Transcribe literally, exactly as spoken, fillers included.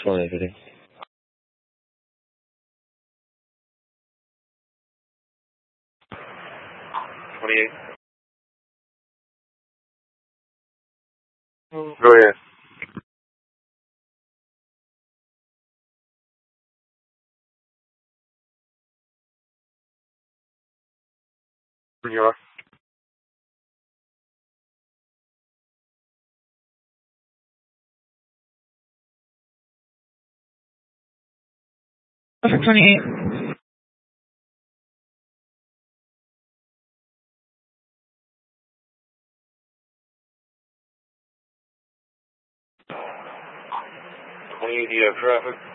twenty, fifty. twenty-eight. Go ahead. Here you are. Perfect, twenty-eight. twenty-eight, do you have traffic?